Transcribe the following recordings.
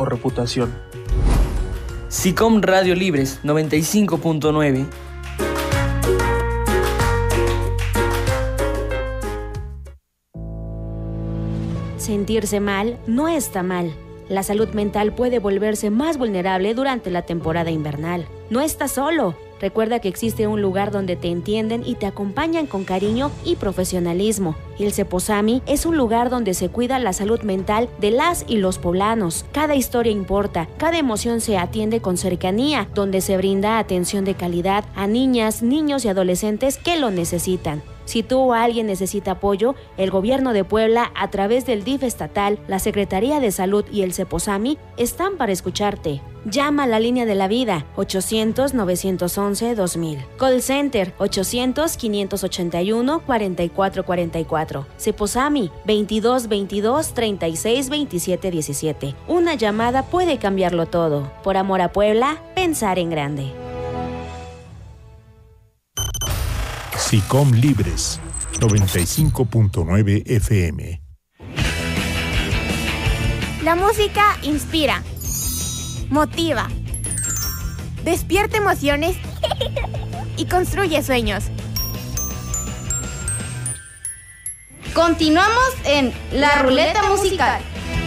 reputación. SICOM Radio Libres 95.9. Sentirse mal no está mal. La salud mental puede volverse más vulnerable durante la temporada invernal. No estás solo. Recuerda que existe un lugar donde te entienden y te acompañan con cariño y profesionalismo. El Ceposami es un lugar donde se cuida la salud mental de las y los poblanos. Cada historia importa, cada emoción se atiende con cercanía, donde se brinda atención de calidad a niñas, niños y adolescentes que lo necesitan. Si tú o alguien necesita apoyo, el Gobierno de Puebla, a través del DIF estatal, la Secretaría de Salud y el Ceposami, están para escucharte. Llama a la línea de la vida, 800-911-2000. Call Center, 800-581-4444. Ceposami, 2222-362717. Una llamada puede cambiarlo todo. Por amor a Puebla, pensar en grande. SICOM Libres 95.9 FM. La música inspira, motiva, despierta emociones y construye sueños. Continuamos en La Ruleta Musical.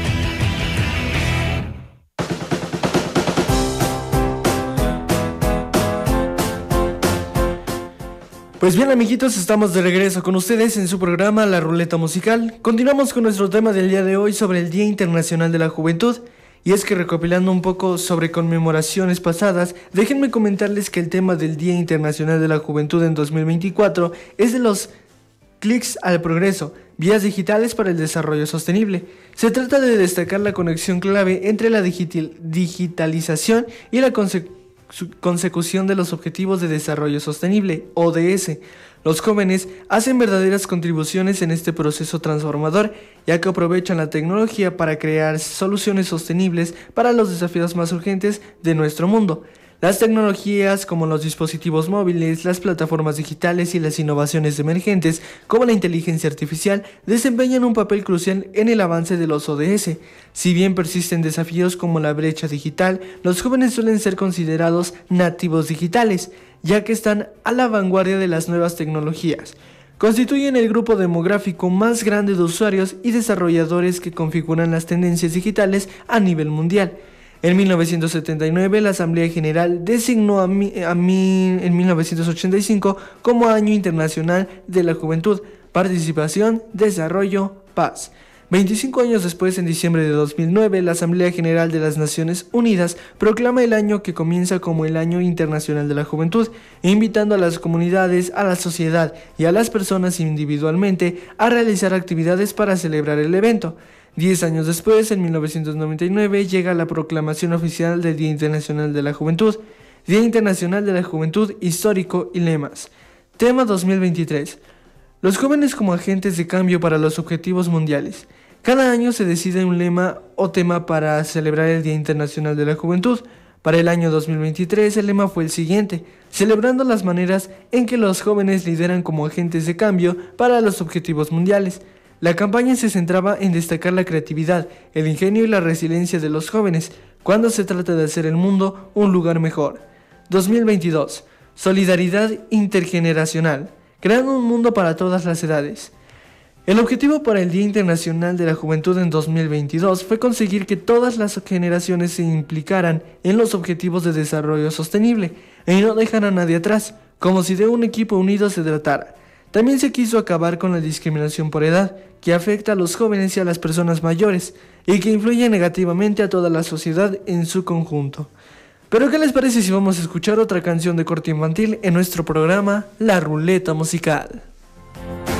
Pues bien, amiguitos, estamos de regreso con ustedes en su programa La Ruleta Musical. Continuamos con nuestro tema del día de hoy sobre el Día Internacional de la Juventud. Y es que, recopilando un poco sobre conmemoraciones pasadas, déjenme comentarles que el tema del Día Internacional de la Juventud en 2024 es de los clics al progreso, vías digitales para el desarrollo sostenible. Se trata de destacar la conexión clave entre la digitalización y la consecución de los Objetivos de Desarrollo Sostenible, ODS. Los jóvenes hacen verdaderas contribuciones en este proceso transformador, ya que aprovechan la tecnología para crear soluciones sostenibles para los desafíos más urgentes de nuestro mundo. Las tecnologías como los dispositivos móviles, las plataformas digitales y las innovaciones emergentes como la inteligencia artificial desempeñan un papel crucial en el avance de los ODS. Si bien persisten desafíos como la brecha digital, los jóvenes suelen ser considerados nativos digitales, ya que están a la vanguardia de las nuevas tecnologías. Constituyen el grupo demográfico más grande de usuarios y desarrolladores que configuran las tendencias digitales a nivel mundial. En 1979, la Asamblea General designó en 1985 como Año Internacional de la Juventud, Participación, Desarrollo, Paz. 25 años después, en diciembre de 2009, la Asamblea General de las Naciones Unidas proclama el año que comienza como el Año Internacional de la Juventud, invitando a las comunidades, a la sociedad y a las personas individualmente a realizar actividades para celebrar el evento. 10 años después, en 1999, llega la proclamación oficial del Día Internacional de la Juventud, Día Internacional de la Juventud Histórico y lemas. Tema 2023. Los jóvenes como agentes de cambio para los objetivos mundiales. Cada año se decide un lema o tema para celebrar el Día Internacional de la Juventud. Para el año 2023 el lema fue el siguiente: celebrando las maneras en que los jóvenes lideran como agentes de cambio para los objetivos mundiales. La campaña se centraba en destacar la creatividad, el ingenio y la resiliencia de los jóvenes cuando se trata de hacer el mundo un lugar mejor. 2022. Solidaridad intergeneracional, creando un mundo para todas las edades. El objetivo para el Día Internacional de la Juventud en 2022 fue conseguir que todas las generaciones se implicaran en los objetivos de desarrollo sostenible y no dejar a nadie atrás, como si de un equipo unido se tratara. También se quiso acabar con la discriminación por edad, que afecta a los jóvenes y a las personas mayores, y que influye negativamente a toda la sociedad en su conjunto. Pero ¿qué les parece si vamos a escuchar otra canción de corte infantil en nuestro programa La Ruleta Musical?